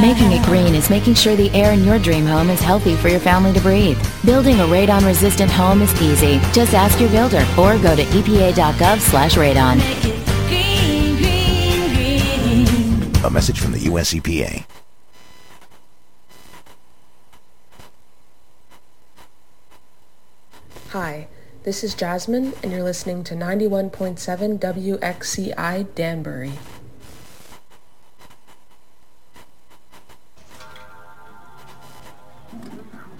Making it green is making sure the air in your dream home is healthy for your family to breathe. Building a radon-resistant home is easy. Just ask your builder or go to epa.gov/radon. A message from the U.S. EPA. Hi, this is Jasmine, and you're listening to 91.7 WXCI Danbury.